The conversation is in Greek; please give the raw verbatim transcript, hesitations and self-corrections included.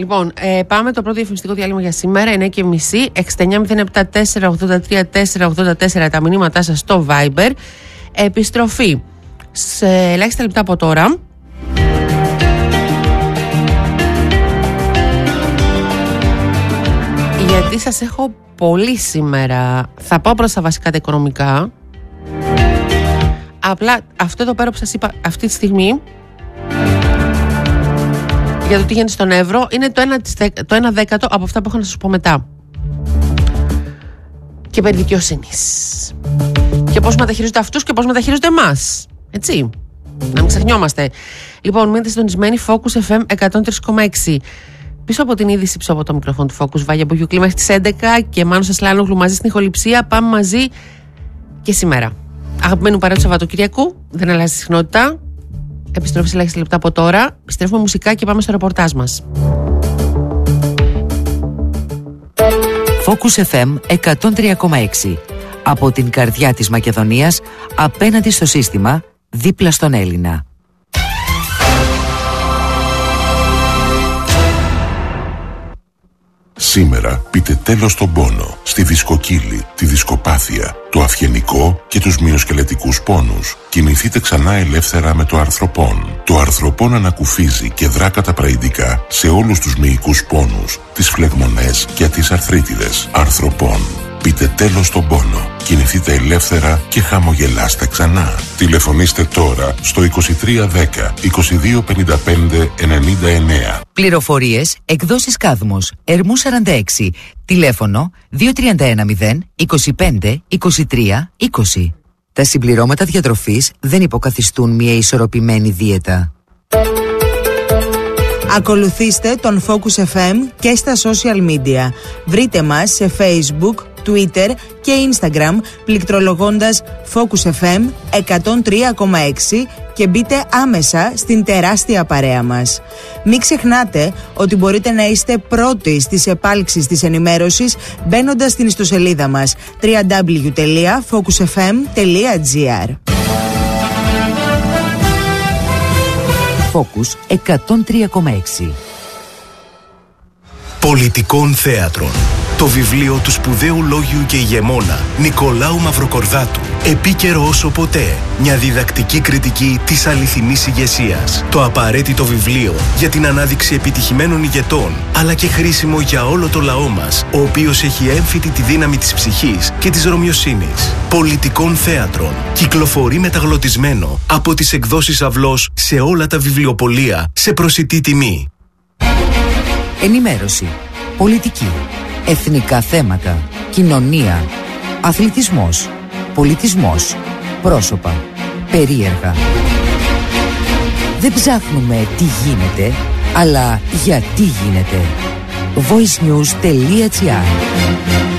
Λοιπόν, ε, πάμε το πρώτο διαφημιστικό διάλειμμα για σήμερα, εννιά και μισή, εξήντα εννιά μηδέν επτά τέσσερα ογδόντα τρία τέσσερα ογδόντα τέσσερα τα μηνύματά σας στο Viber. Επιστροφή σε ελάχιστα λεπτά από τώρα. Γιατί σας έχω πολύ σήμερα. Θα πάω προς τα βασικά τα οικονομικά. Απλά αυτό εδώ πέρα που σας είπα αυτή τη στιγμή για το τι γίνεται στον ευρώ είναι το ένα, το ένα δέκατο από αυτά που έχω να σας πω μετά. Και περί δικαιοσύνης. Και πώς μεταχειρίζονται αυτούς και πώς μεταχειρίζονται εμάς. Έτσι. Να μην ξεχνιόμαστε. Λοιπόν, μείνετε συντονισμένοι. Focus εφ εμ εκατόν τρία κόμμα έξι. Πίσω από την είδηση, πίσω από το μικρόφωνο του Focus, Βάγια Μπογιουκλή μέχρι τις έντεκα και Μάνος Ασλάνογλου μαζί στην ηχοληψία. Πάμε μαζί και σήμερα. Αγαπημένου παρέα του Σαββατοκυριακού, δεν αλλάζει συχνότητα. Επιστροφή σε ελάχιστα λεπτά από τώρα. Επιστρέφουμε μουσικά και πάμε στο ρεπορτάζ μας. Focus εφ εμ εκατόν τρία κόμμα έξι. Από την καρδιά της Μακεδονίας, απέναντι στο σύστημα, δίπλα στον Έλληνα. Σήμερα πείτε τέλος στον πόνο, στη δισκοκύλη, τη δισκοπάθεια, το αυγενικό και τους μυοσκελετικούς πόνους. Κινηθείτε ξανά ελεύθερα με το αρθροπόν. Το αρθροπόν ανακουφίζει και δρά καταπραγητικά σε όλους τους μυϊκούς πόνους, τις φλεγμονές και τις αρθρίτιδες. Αρθροπόν. Πείτε τέλος στον πόνο. Κινηθείτε ελεύθερα και χαμογελάστε ξανά. Τηλεφωνήστε τώρα στο είκοσι τρία δέκα είκοσι δύο πενήντα πέντε ενενήντα εννέα. Πληροφορίες, εκδόσεις Κάδμος, Ερμού σαράντα έξι. Τηλέφωνο δύο τρία ένα μηδέν είκοσι πέντε είκοσι τρία είκοσι. Τα συμπληρώματα διατροφής δεν υποκαθιστούν μια ισορροπημένη δίαιτα. Ακολουθήστε τον Focus εφ εμ και στα social media. Βρείτε μας σε Facebook, Twitter και Instagram πληκτρολογώντας Focus εφ εμ εκατόν τρία κόμμα έξι και μπείτε άμεσα στην τεράστια παρέα μας. Μην ξεχνάτε ότι μπορείτε να είστε πρώτοι στις επάλξεις της ενημέρωσης μπαίνοντας στην ιστοσελίδα μας double-u double-u double-u τελεία focus f m τελεία g r. Focus εκατόν τρία κόμμα έξι. Πολιτικών θέατρων. Το βιβλίο του σπουδαίου λόγιου και ηγεμόνα Νικολάου Μαυροκορδάτου. Επίκαιρο όσο ποτέ. Μια διδακτική κριτική της αληθινής ηγεσίας. Το απαραίτητο βιβλίο για την ανάδειξη επιτυχημένων ηγετών, αλλά και χρήσιμο για όλο το λαό μας, ο οποίος έχει έμφυτη τη δύναμη της ψυχής και της ρωμιοσύνης. Πολιτικών θέατρων. Κυκλοφορεί μεταγλωτισμένο από τις εκδόσεις Αυλός σε όλα τα βιβλιοπωλεία σε προσιτή τιμή. Ενημέρωση. Πολιτική. Εθνικά θέματα, κοινωνία, αθλητισμός, πολιτισμός, πρόσωπα, περίεργα. Δεν ψάχνουμε τι γίνεται, αλλά γιατί γίνεται. voice news τελεία g r